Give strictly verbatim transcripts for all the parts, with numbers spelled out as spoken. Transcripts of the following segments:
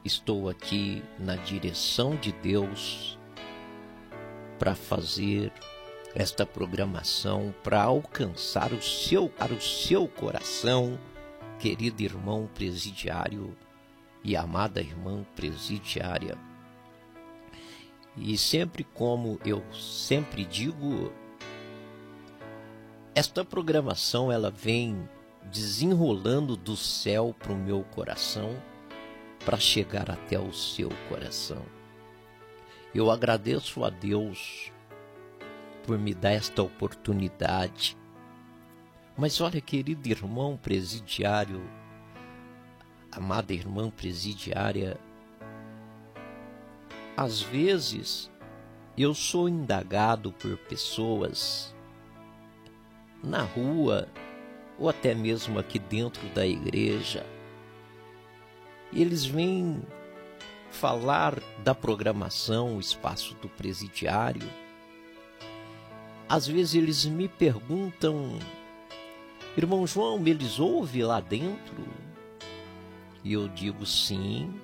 estou aqui na direção de Deus para fazer esta programação, para alcançar o seu, o seu coração, querido irmão presidiário e amada irmã presidiária. E sempre, como eu sempre digo, esta programação ela vem desenrolando do céu para o meu coração, para chegar até o seu coração. Eu agradeço a Deus por me dar esta oportunidade. Mas olha, querido irmão presidiário, amada irmã presidiária, às vezes eu sou indagado por pessoas na rua ou até mesmo aqui dentro da igreja. Eles vêm falar da programação, o espaço do presidiário. Às vezes eles me perguntam: irmão João, eles ouvem lá dentro? E eu digo sim.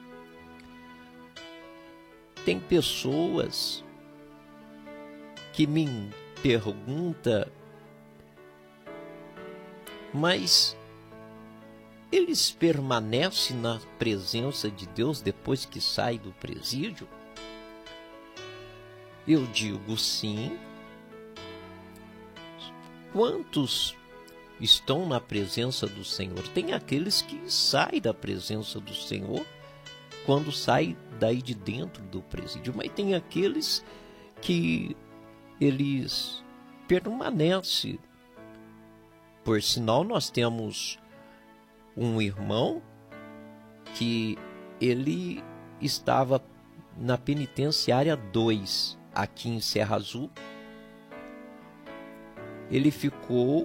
Tem pessoas que me perguntam: mas eles permanecem na presença de Deus depois que saem do presídio? Eu digo sim. Quantos estão na presença do Senhor? Tem aqueles que saem da presença do Senhor quando saem daí de dentro do presídio, mas tem aqueles que eles permanecem. Por sinal, nós temos um irmão que ele estava na penitenciária dois, aqui em Serra Azul. Ele ficou,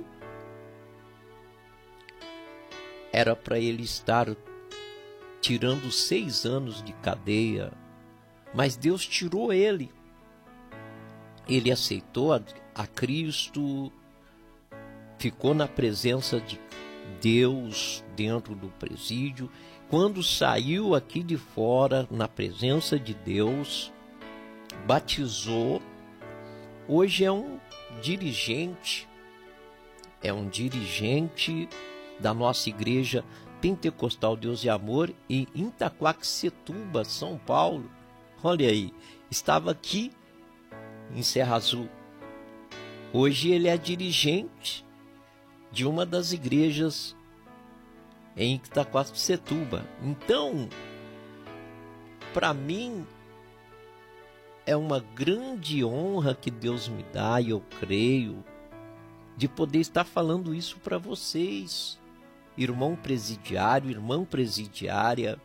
era para ele estar tirando seis anos de cadeia, mas Deus tirou ele. Ele aceitou a, a Cristo, ficou na presença de Deus dentro do presídio. Quando saiu aqui de fora, na presença de Deus, batizou. Hoje é um dirigente, é um dirigente da nossa igreja Pentecostal Deus e Amor em Itaquaquecetuba, São Paulo. Olha aí, estava aqui em Serra Azul. Hoje ele é dirigente de uma das igrejas em Itaquaquecetuba. Então, para mim, é uma grande honra que Deus me dá, e eu creio, de poder estar falando isso para vocês, irmão presidiário, irmã presidiária.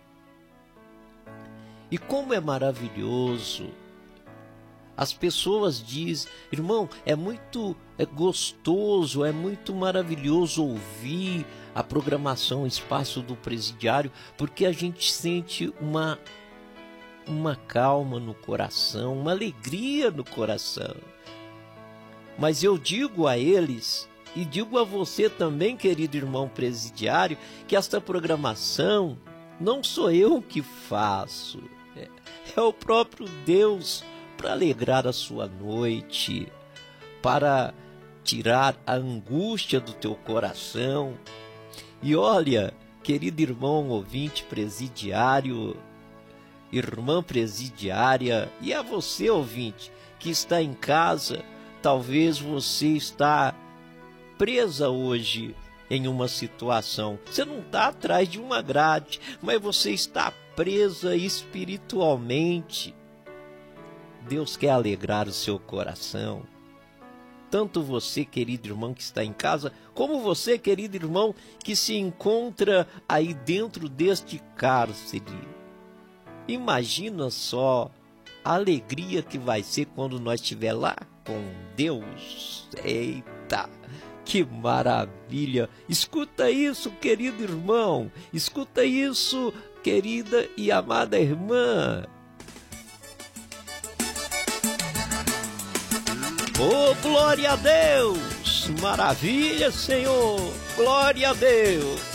E como é maravilhoso. As pessoas dizem: irmão, é muito é gostoso, é muito maravilhoso ouvir a programação Espaço do Presidiário, porque a gente sente uma, uma calma no coração, uma alegria no coração. Mas eu digo a eles, e digo a você também, querido irmão presidiário, que esta programação não sou eu que faço, é, é o próprio Deus, para alegrar a sua noite, para tirar a angústia do teu coração. E olha, querido irmão ouvinte presidiário, irmã presidiária, e a você ouvinte que está em casa, talvez você está presa hoje em uma situação. Você não está atrás de uma grade, mas você está presa espiritualmente. Deus quer alegrar o seu coração. Tanto você, querido irmão que está em casa, como você, querido irmão que se encontra aí dentro deste cárcere. Imagina só a alegria que vai ser quando nós estiver lá com Deus. Eita, que maravilha! Escuta isso, querido irmão. Escuta isso, querida e amada irmã. Oh, glória a Deus! Maravilha, Senhor! Glória a Deus!